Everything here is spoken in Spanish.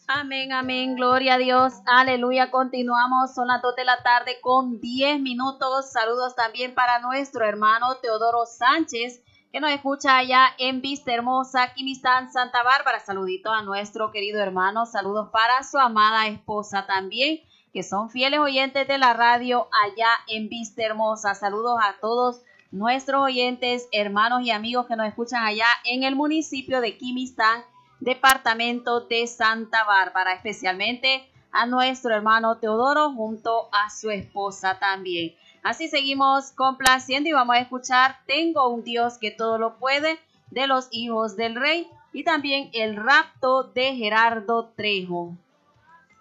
Amén, amén, gloria a Dios, aleluya. Continuamos, son las 2 de la tarde con 10 minutos. Saludos también para nuestro hermano Teodoro Sánchez, que nos escucha allá en Vista Hermosa, Quimistán, Santa Bárbara. Saludito a nuestro querido hermano, saludos para su amada esposa también, que son fieles oyentes de la radio allá en Vista Hermosa. Saludos a todos nuestros oyentes, hermanos y amigos que nos escuchan allá en el municipio de Quimistán, departamento de Santa Bárbara, especialmente a nuestro hermano Teodoro junto a su esposa también. Así seguimos complaciendo y vamos a escuchar Tengo un Dios que todo lo puede, de los Hijos del Rey, y también El rapto de Gerardo Trejo.